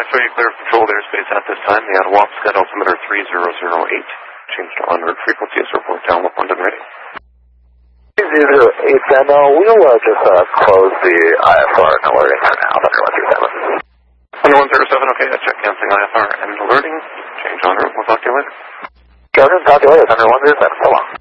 so you clear controlled airspace at this time. The ATWAP Scud altimeter 3008. Change to en route frequency as report down with London ready. 3008 Demo, we'll just close the IFR and alerting right now, Thunder 137. Thunder 107, okay, I check canceling IFR and alerting. Change en route, we'll talk to you later. Jordan, talk to you later, Thunder 137, so long.